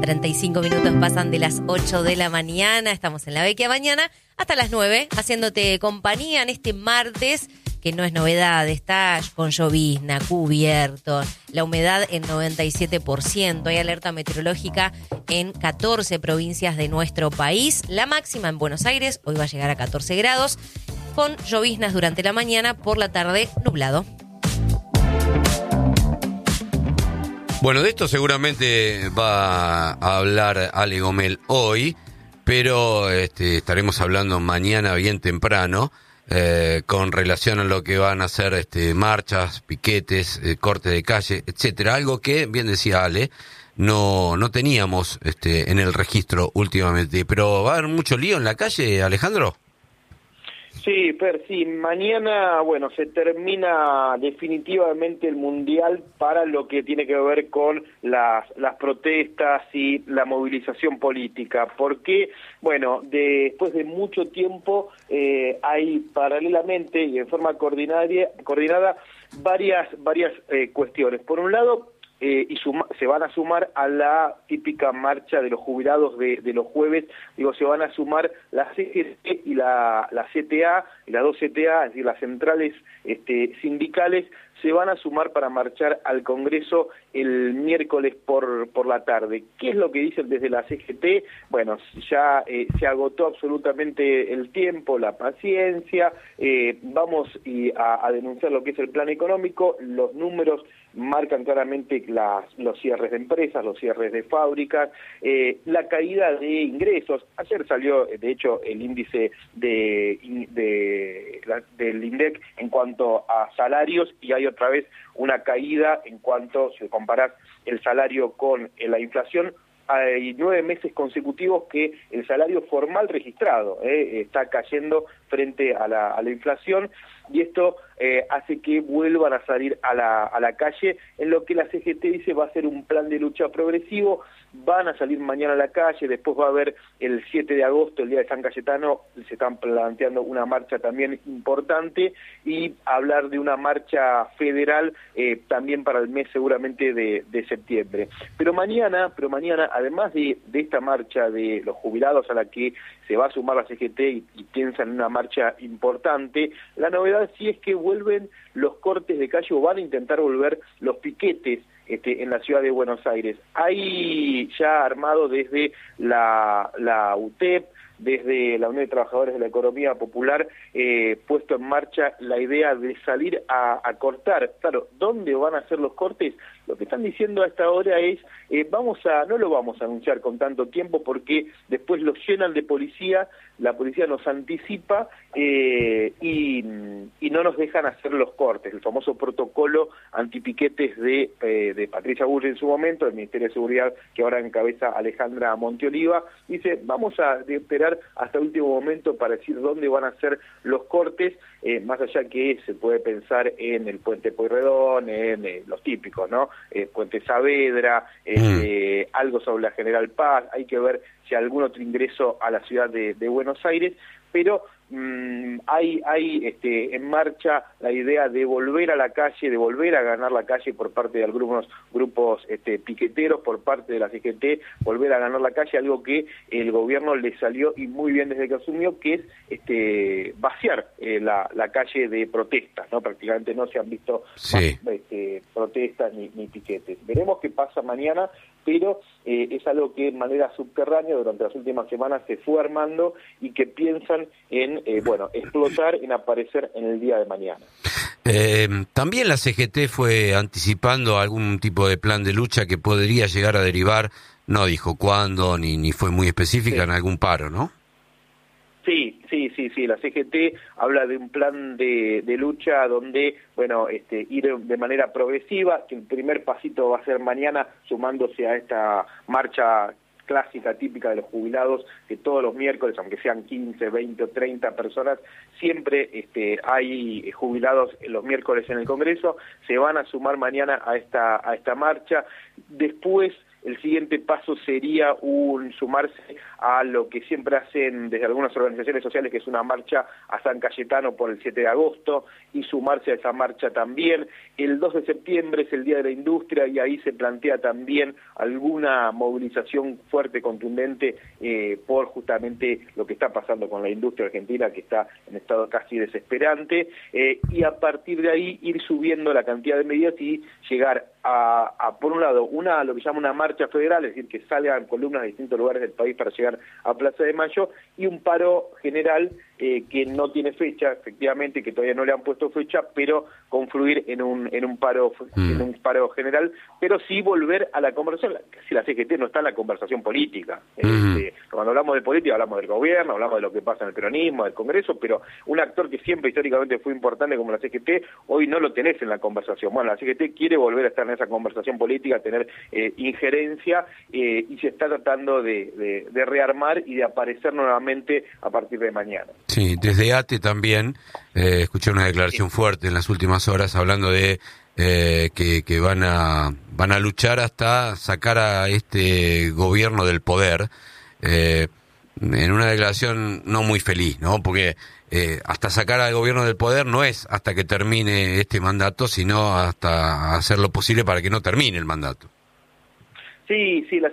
35 minutos pasan de las 8 de la mañana. Estamos en La Vecchia Mañana hasta las 9, haciéndote compañía en este martes, que no es novedad, está con llovizna, cubierto, la humedad en 97%, hay alerta meteorológica en 14 provincias de nuestro país. La máxima en Buenos Aires hoy va a llegar a 14 grados, con lloviznas durante la mañana, por la tarde nublado. Bueno, de esto seguramente va a hablar Ale Gomel hoy, pero estaremos hablando mañana bien temprano con relación a lo que van a ser marchas, piquetes, corte de calle, etcétera. Algo que, bien decía Ale, no teníamos en el registro últimamente. Pero ¿va a haber mucho lío en la calle, Alejandro? Sí, sí, mañana, bueno, se termina definitivamente el Mundial para lo que tiene que ver con las protestas y la movilización política, porque, bueno, después de mucho tiempo hay paralelamente y en forma coordinada varias cuestiones. Por un lado, se van a sumar a la típica marcha de los jubilados de los jueves, se van a sumar la CGT y la CTA, y las dos CTA, es decir, las centrales sindicales, se van a sumar para marchar al Congreso el miércoles por la tarde. ¿Qué es lo que dicen desde la CGT? Bueno, ya se agotó absolutamente el tiempo, la paciencia, vamos a denunciar lo que es el plan económico, los números marcan claramente los cierres de empresas, los cierres de fábricas, la caída de ingresos. Ayer salió, de hecho, el índice del INDEC en cuanto a salarios, y hay otra vez una caída en cuanto, si comparás el salario con la inflación. Hay 9 meses consecutivos que el salario formal registrado está cayendo frente a la inflación, y esto hace que vuelvan a salir a la calle, en lo que la CGT dice va a ser un plan de lucha progresivo. Van a salir mañana a la calle, después va a haber el 7 de agosto, el día de San Cayetano, se están planteando una marcha también importante, y hablar de una marcha federal también para el mes seguramente de septiembre. Pero mañana, además de esta marcha de los jubilados a la que se va a sumar la CGT y piensan en una marcha importante, la novedad sí es que vuelven los cortes de calle, o van a intentar volver los piquetes en la ciudad de Buenos Aires. Hay ya armado desde la UTEP, desde la Unión de Trabajadores de la Economía Popular, puesto en marcha la idea de salir a cortar. Claro, ¿dónde van a hacer los cortes? Lo que están diciendo a esta hora es, no lo vamos a anunciar con tanto tiempo, porque después los llenan de policía, la policía nos anticipa y no nos dejan hacer los cortes. El famoso protocolo antipiquetes de Patricia Bullrich en su momento, del Ministerio de Seguridad, que ahora encabeza Alejandra Monteoliva, dice, vamos a esperar hasta el último momento para decir dónde van a ser los cortes, más allá que se puede pensar en el Puente Pueyrredón, en los típicos, ¿no? Puente Saavedra, algo sobre la General Paz. Hay que ver si hay algún otro ingreso a la ciudad de Buenos Aires, pero hay en marcha la idea de volver a la calle, de volver a ganar la calle por parte de algunos grupos piqueteros, por parte de la CGT, volver a ganar la calle, algo que el gobierno le salió y muy bien desde que asumió, que es vaciar la calle de protestas, ¿no? Prácticamente no se han visto más, protestas ni piquetes. Veremos qué pasa mañana, pero es algo que de manera subterránea durante las últimas semanas se fue armando, y que piensan en explotar, en aparecer en el día de mañana. También la CGT fue anticipando algún tipo de plan de lucha que podría llegar a derivar, no dijo cuándo, ni fue muy específica, en algún paro, ¿no? Sí, la CGT habla de un plan de lucha donde, ir de manera progresiva, que el primer pasito va a ser mañana, sumándose a esta marcha clásica, típica de los jubilados, que todos los miércoles, aunque sean 15, 20 o 30 personas, siempre hay jubilados los miércoles en el Congreso. Se van a sumar mañana a esta marcha. Después el siguiente paso sería sumarse a lo que siempre hacen desde algunas organizaciones sociales, que es una marcha a San Cayetano por el 7 de agosto, y sumarse a esa marcha también. El 2 de septiembre es el Día de la Industria, y ahí se plantea también alguna movilización fuerte, contundente, por justamente lo que está pasando con la industria argentina, que está en estado casi desesperante, y a partir de ahí ir subiendo la cantidad de medidas y llegar a por un lado, lo que llama una marcha federal, es decir, que salgan columnas de distintos lugares del país para llegar a Plaza de Mayo, y un paro general que no tiene fecha, efectivamente, que todavía no le han puesto fecha, pero confluir en un paro general, pero sí volver a la conversación. Si la CGT no está en la conversación política, cuando hablamos de política hablamos del gobierno, hablamos de lo que pasa en el peronismo, del Congreso, pero un actor que siempre históricamente fue importante como la CGT, hoy no lo tenés en la conversación. Bueno, la CGT quiere volver a estar en esa conversación política, tener injerencia, y se está tratando de rearmar y de aparecer nuevamente a partir de mañana. Sí, desde ATE también escuché una declaración fuerte en las últimas horas hablando de que van a luchar hasta sacar a este gobierno del poder, en una declaración no muy feliz, ¿no? Porque hasta sacar al gobierno del poder no es hasta que termine este mandato, sino hasta hacer lo posible para que no termine el mandato. Sí, la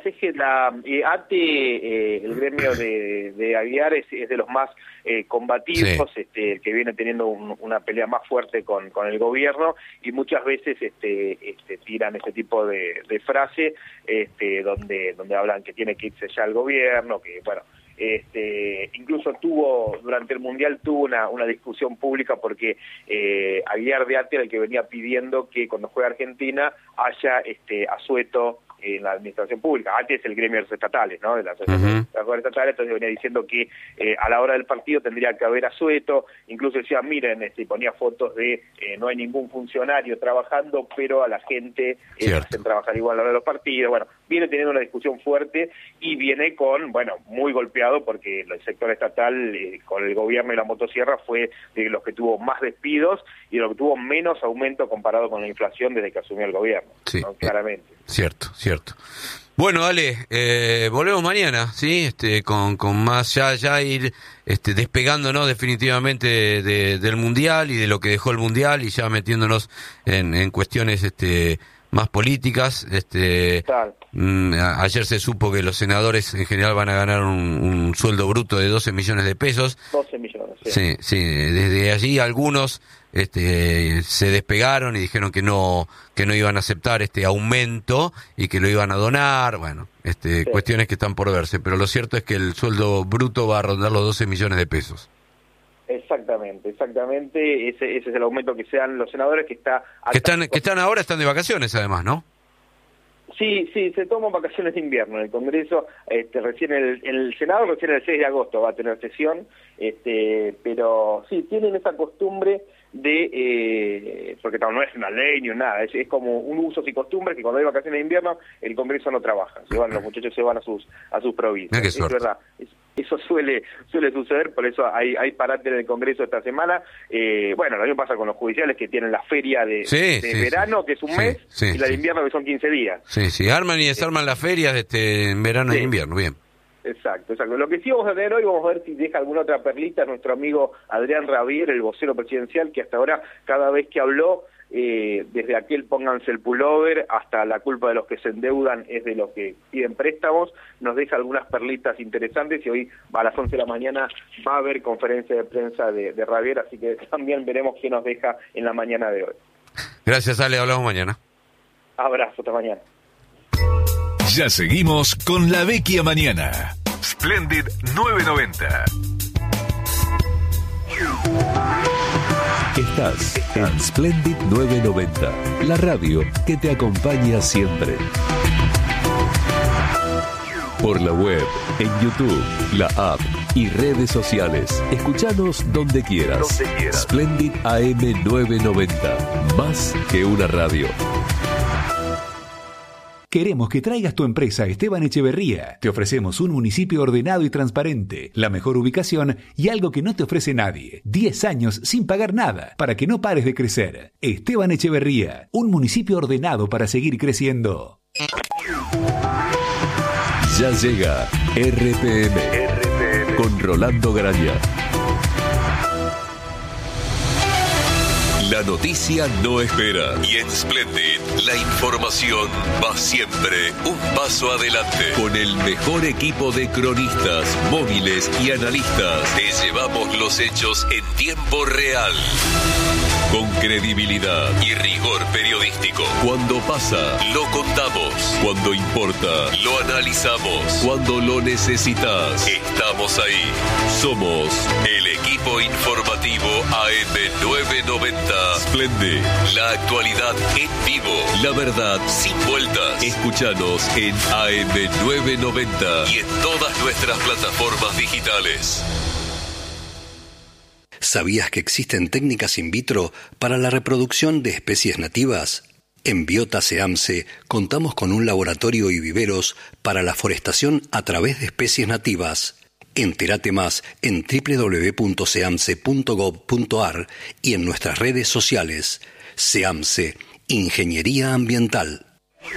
ATE, el gremio de Aguiar es de los más combativos, sí. El que viene teniendo una pelea más fuerte con el gobierno, y muchas veces tiran ese tipo de frase, donde hablan que tiene que irse ya el gobierno, que bueno, incluso durante el Mundial tuvo una discusión pública porque Aguiar de ATE era el que venía pidiendo que cuando juega Argentina haya asueto en la administración pública. ATE es el gremio de los estatales, ¿no? De las asociaciones estatales, entonces venía diciendo que a la hora del partido tendría que haber asueto, incluso decía, miren, ponía fotos de no hay ningún funcionario trabajando, pero a la gente hacen trabajar igual a la hora de los partidos. Bueno, viene teniendo una discusión fuerte y viene muy golpeado porque el sector estatal con el gobierno y la motosierra fue de los que tuvo más despidos y de los que tuvo menos aumento comparado con la inflación desde que asumió el gobierno, sí, ¿no? Claramente. Cierto. Bueno, Ale, volvemos mañana, ¿sí? Con más ya ir despegándonos definitivamente del Mundial y de lo que dejó el Mundial, y ya metiéndonos en cuestiones más políticas. Ayer se supo que los senadores en general van a ganar un sueldo bruto de 12 millones de pesos. 12 millones, sí. Sí, desde allí algunos se despegaron y dijeron que no iban a aceptar este aumento y que lo iban a donar. Bueno, sí. Cuestiones que están por verse, pero lo cierto es que el sueldo bruto va a rondar los 12 millones de pesos. Exactamente, ese es el aumento que se dan los senadores, que están ahora, están de vacaciones además, ¿no? Sí, se toman vacaciones de invierno. En el Congreso, recién el Senado recién el 6 de agosto va a tener sesión, pero sí, tienen esa costumbre de, porque no es una ley ni nada, es como un usos y costumbres que cuando hay vacaciones de invierno el Congreso no trabaja, los muchachos se van a sus provincias. Es verdad, eso suele suceder, por eso hay parate en el Congreso esta semana. Lo mismo pasa con los judiciales, que tienen la feria de verano, que es un mes, y la de invierno, que son 15 días. Sí, arman y desarman las ferias en verano y invierno, bien. Exacto. Lo que sí vamos a tener hoy, vamos a ver si deja alguna otra perlita nuestro amigo Adrián Rabier, el vocero presidencial, que hasta ahora, cada vez que habló, desde aquel pónganse el pullover hasta la culpa de los que se endeudan es de los que piden préstamos, nos deja algunas perlitas interesantes, y hoy a las 11 de la mañana va a haber conferencia de prensa de Rabier, así que también veremos qué nos deja en la mañana de hoy. Gracias, Ale, hablamos mañana. Abrazo, hasta mañana. Ya seguimos con La Vecchia Mañana. Splendid 990. Estás en Splendid 990, la radio que te acompaña siempre. Por la web, en YouTube, la app y redes sociales. Escuchanos donde quieras. Splendid AM 990, más que una radio. Queremos que traigas tu empresa a Esteban Echeverría. Te ofrecemos un municipio ordenado y transparente, la mejor ubicación y algo que no te ofrece nadie. 10 años sin pagar nada, para que no pares de crecer. Esteban Echeverría, un municipio ordenado para seguir creciendo. Ya llega RPM con Rolando Graña. La noticia no espera y en Splendid la información va siempre un paso adelante. Con el mejor equipo de cronistas, móviles y analistas, te llevamos los hechos en tiempo real. Con credibilidad y rigor periodístico. Cuando pasa, lo contamos. Cuando importa, lo analizamos. Cuando lo necesitas, estamos ahí. Somos el equipo informativo AM990. Splendid, la actualidad en vivo. La verdad sin vueltas. Escúchanos en AM990 y en todas nuestras plataformas digitales. ¿Sabías que existen técnicas in vitro para la reproducción de especies nativas? En Biota SEAMSE contamos con un laboratorio y viveros para la forestación a través de especies nativas. Entérate más en www.seamse.gov.ar y en nuestras redes sociales. SEAMSE, Ingeniería Ambiental.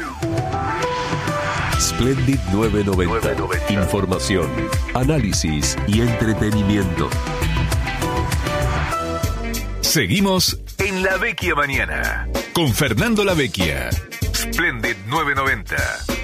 Splendid 990. Información, análisis y entretenimiento. Seguimos en La Vecchia Mañana con Fernando La Vecchia. Splendid 990.